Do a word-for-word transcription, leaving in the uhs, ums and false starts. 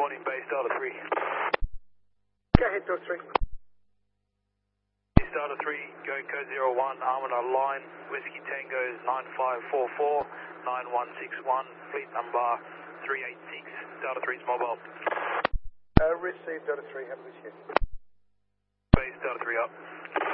morning, base Delta three. Go ahead, Delta three. Base Delta three, go code zero one, arm on our line, Whiskey Tango is nine five four four, nine one six one, fleet number three eight six, Delta three's mobile. Uh, receive Delta three, have a good shift. Base Delta three up.